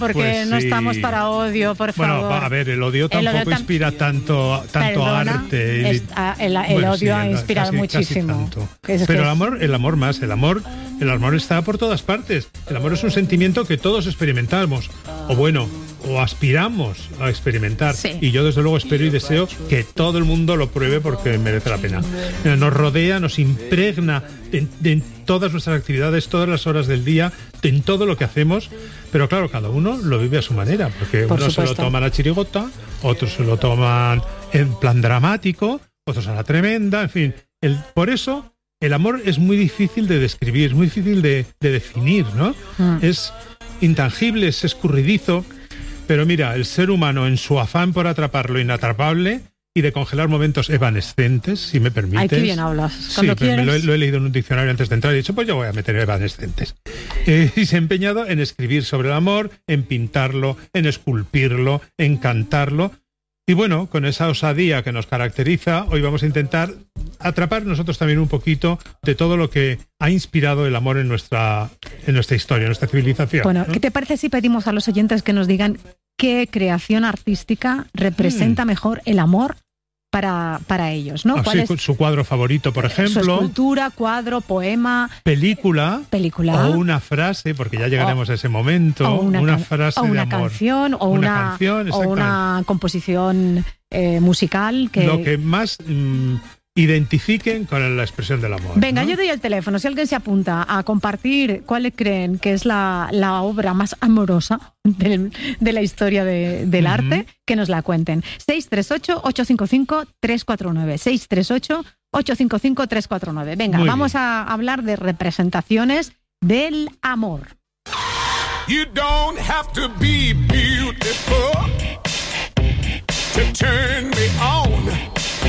porque Pues no sí. estamos para odio, por favor. Bueno, a ver, el odio tampoco inspira tanto arte. El odio ha inspirado casi muchísimo. tanto. Pero el amor más. El amor está por todas partes. El amor es un sentimiento que todos experimentamos. O aspiramos a experimentar. Sí. Y yo desde luego espero y deseo que todo el mundo lo pruebe porque merece la pena. Nos rodea, nos impregna en todas nuestras actividades, todas las horas del día, en todo lo que hacemos. Pero claro, cada uno lo vive a su manera, porque unos se lo toman a chirigota, otros se lo toman en plan dramático, otros a la tremenda, en fin. Por eso el amor es muy difícil de describir, muy difícil de definir, ¿no? Es intangible, es escurridizo. Pero mira, el ser humano en su afán por atrapar lo inatrapable y de congelar momentos evanescentes, si me permites. Ay, qué bien hablas. Cuando quieres. Lo he leído en un diccionario antes de entrar y he dicho, pues yo voy a meter evanescentes. Y se ha empeñado en escribir sobre el amor, en pintarlo, en esculpirlo, en cantarlo. Y bueno, con esa osadía que nos caracteriza, hoy vamos a intentar atrapar nosotros también un poquito de todo lo que ha inspirado el amor en nuestra historia, en nuestra civilización. Bueno, ¿qué te parece si pedimos a los oyentes que nos digan qué creación artística representa mejor el amor para ellos, ¿no? ¿Cuál es su cuadro favorito, por ejemplo? Su escultura, cuadro, poema... Película. O una frase, porque ya llegaremos a ese momento. O una frase o una de amor. Canción, o una composición musical. Lo que más identifiquen con la expresión del amor. Venga, ¿no? yo doy el teléfono. Si alguien se apunta a compartir cuál creen que es la obra más amorosa de la historia del arte, que nos la cuenten. 638-855-349. 638-855-349. Venga, vamos a hablar de representaciones del amor. You don't have to be